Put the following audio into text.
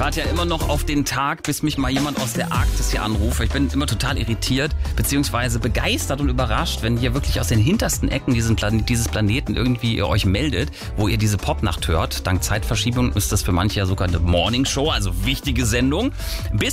warte ja immer noch auf den Tag, bis mich mal jemand aus der Arktis hier anruft. Ich bin immer total irritiert, beziehungsweise begeistert und überrascht, wenn ihr wirklich aus den hintersten Ecken dieses Planeten irgendwie ihr euch meldet, wo ihr diese Popnacht hört. Dank Zeitverschiebung ist das für manche ja sogar eine Morningshow, also wichtige Sendung. Bis